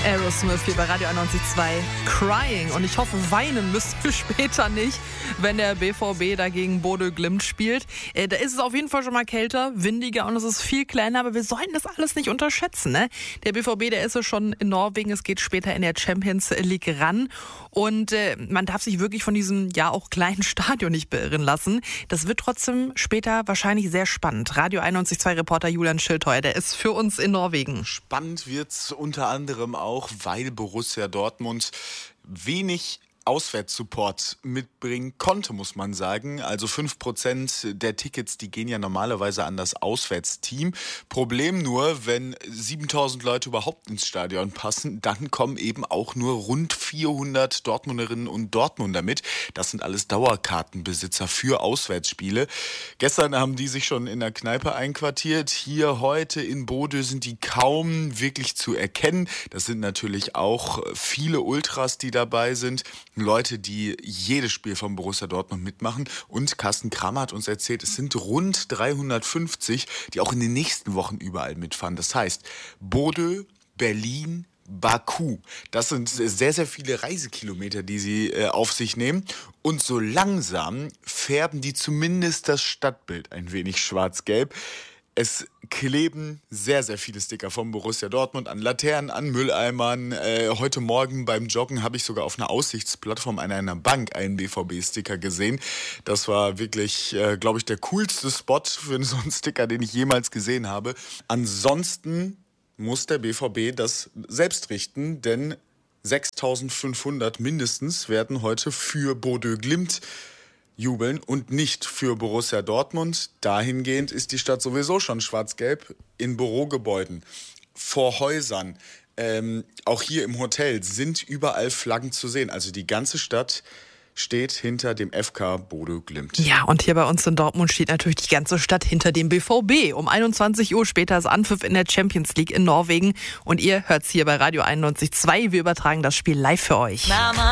Aerosmith hier bei Radio 91.2 Crying. Und ich hoffe, weinen müssen wir später nicht, wenn der BVB dagegen Bodø Glimt spielt. Da ist es auf jeden Fall schon mal kälter, windiger und es ist viel kleiner, aber wir sollten das alles nicht unterschätzen. Ne? Der BVB, der ist ja schon in Norwegen, es geht später in der Champions League ran. Und man darf sich wirklich von diesem ja auch kleinen Stadion nicht beirren lassen. Das wird trotzdem später wahrscheinlich sehr spannend. Radio 91.2 Reporter Julian Schildheuer, der ist für uns in Norwegen. Spannend wird's unter anderem auch, weil Borussia Dortmund wenig Auswärtssupport mitbringen konnte, muss man sagen. Also 5% der Tickets, die gehen ja normalerweise an das Auswärtsteam. Problem nur, wenn 7000 Leute überhaupt ins Stadion passen, dann kommen eben auch nur rund 400 Dortmunderinnen und Dortmunder mit. Das sind alles Dauerkartenbesitzer für Auswärtsspiele. Gestern haben die sich schon in der Kneipe einquartiert. Hier heute in Bodø sind die kaum wirklich zu erkennen. Das sind natürlich auch viele Ultras, die dabei sind. Leute, die jedes Spiel von Borussia Dortmund mitmachen. Und Carsten Kramer hat uns erzählt, es sind rund 350, die auch in den nächsten Wochen überall mitfahren. Das heißt, Bodø, Berlin, Baku. Das sind sehr, sehr viele Reisekilometer, die sie auf sich nehmen. Und so langsam färben die zumindest das Stadtbild ein wenig schwarz-gelb. Es kleben sehr, sehr viele Sticker von Borussia Dortmund an Laternen, an Mülleimern. Heute Morgen beim Joggen habe ich sogar auf einer Aussichtsplattform an einer Bank einen BVB-Sticker gesehen. Das war wirklich, glaube ich, der coolste Spot für so einen Sticker, den ich jemals gesehen habe. Ansonsten muss der BVB das selbst richten, denn 6500 mindestens werden heute für Bodø Glimt jubeln und nicht für Borussia Dortmund. Dahingehend ist die Stadt sowieso schon schwarz-gelb. In Bürogebäuden, vor Häusern, auch hier im Hotel sind überall Flaggen zu sehen. Also die ganze Stadt steht hinter dem FK Bodø Glimt. Ja, und hier bei uns in Dortmund steht natürlich die ganze Stadt hinter dem BVB. Um 21 Uhr später ist Anpfiff in der Champions League in Norwegen. Und ihr hört's hier bei Radio 91.2. Wir übertragen das Spiel live für euch. Mama.